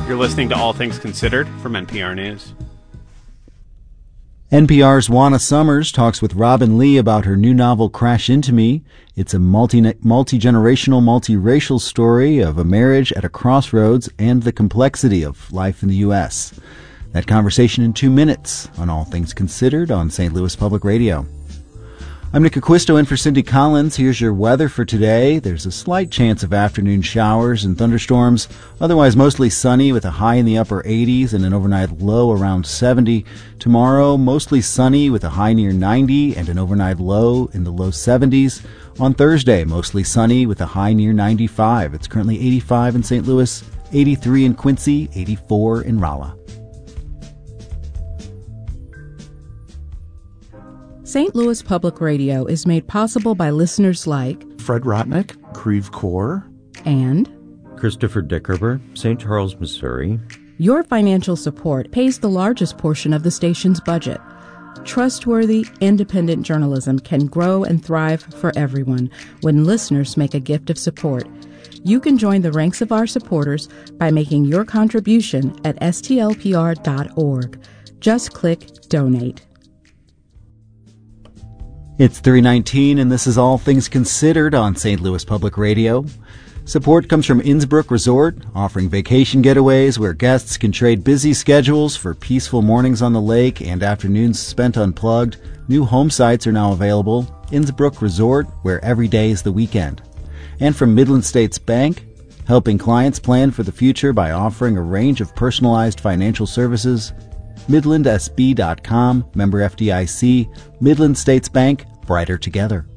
You're listening to All Things Considered from NPR News. NPR's Juana Summers talks with Robin Lee about her new novel, Crash Into Me. It's a multi-generational, multiracial story of a marriage at a crossroads and the complexity of life in the U.S. That conversation in 2 minutes on All Things Considered on St. Louis Public Radio. I'm Nick Acquisto in for Cindy Collins. Here's your weather for today. There's a slight chance of afternoon showers and thunderstorms. Otherwise, mostly sunny with a high in the upper 80s and an overnight low around 70. Tomorrow, mostly sunny with a high near 90 and an overnight low in the low 70s. On Thursday, mostly sunny with a high near 95. It's currently 85 in St. Louis, 83 in Quincy, 84 in Rolla. St. Louis Public Radio is made possible by listeners like Fred Rotnick, Creve Coeur, and Christopher Dickerber, St. Charles, Missouri. Your financial support pays the largest portion of the station's budget. Trustworthy, independent journalism can grow and thrive for everyone when listeners make a gift of support. You can join the ranks of our supporters by making your contribution at stlpr.org. Just click Donate. It's 3:19, and this is All Things Considered on St. Louis Public Radio. Support comes from Innsbrook Resort, offering vacation getaways where guests can trade busy schedules for peaceful mornings on the lake and afternoons spent unplugged. New home sites are now available. Innsbrook Resort, where every day is the weekend. And from Midland States Bank, helping clients plan for the future by offering a range of personalized financial services. MidlandSB.com, member FDIC, Midland States Bank, brighter together.